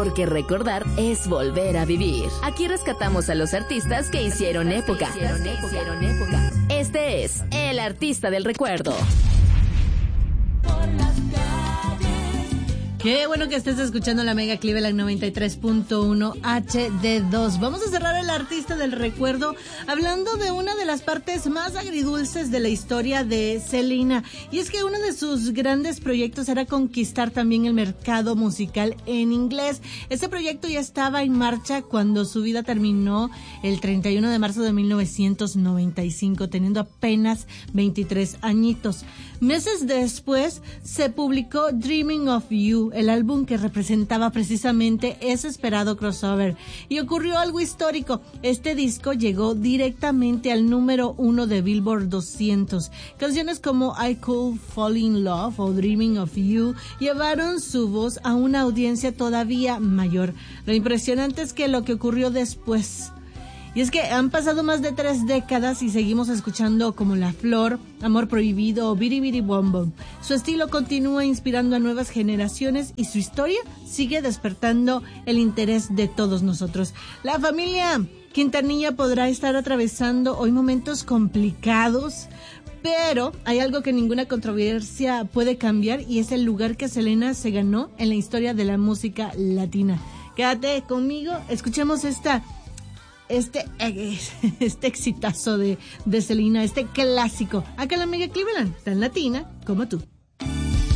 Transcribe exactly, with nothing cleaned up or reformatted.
porque recordar es volver a vivir. Aquí rescatamos a los artistas que hicieron época. Este es El Artista del Recuerdo. Qué bueno que estés escuchando la Mega Cleveland noventa y tres punto uno H D dos. Vamos a cerrar El Artista del Recuerdo hablando de una de las partes más agridulces de la historia de Selena. Y es que uno de sus grandes proyectos era conquistar también el mercado musical en inglés. Este proyecto ya estaba en marcha cuando su vida terminó el treinta y uno de marzo de mil novecientos noventa y cinco, teniendo apenas veintitrés añitos. Meses después se publicó Dreaming of You, el álbum que representaba precisamente ese esperado crossover. Y ocurrió algo histórico. Este disco llegó directamente al número uno de Billboard doscientos. Canciones como I Could Fall in Love o Dreaming of You llevaron su voz a una audiencia todavía mayor. Lo impresionante es que lo que ocurrió después... Y es que han pasado más de tres décadas y seguimos escuchando como La Flor, Amor Prohibido o Biri Biri Bom Bom. Su estilo continúa inspirando a nuevas generaciones y su historia sigue despertando el interés de todos nosotros. La familia Quintanilla podrá estar atravesando hoy momentos complicados, pero hay algo que ninguna controversia puede cambiar y es el lugar que Selena se ganó en la historia de la música latina. Quédate conmigo, escuchemos esta... Este, este exitazo de, de Selena, este clásico. Acá en la Mega Cleveland, tan latina como tú.